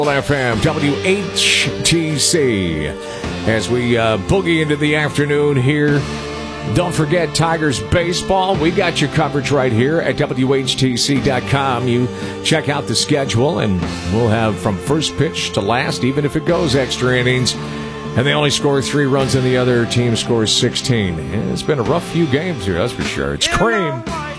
FM, WHTC. As we boogie into the afternoon here, don't forget Tigers baseball. We got your coverage right here at WHTC.com. You check out the schedule, and we'll have from first pitch to last, even if it goes extra innings. And they only score 3 runs, and the other team scores 16. It's been a rough few games here, that's for sure. It's Cream.